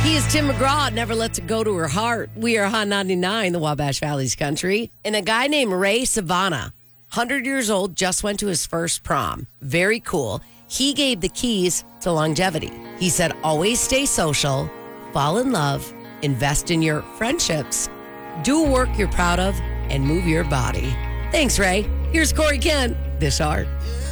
He is Tim McGraw. Never lets it go to her heart. We are Hot 99, the Wabash Valley's country. And a guy named Ray Savannah, 100 years old, just went to his first prom. Very cool. He gave the keys to longevity. He said, always stay social, fall in love, invest in your friendships, do work you're proud of, and move your body. Thanks, Ray. Here's Corey Kent. This Art.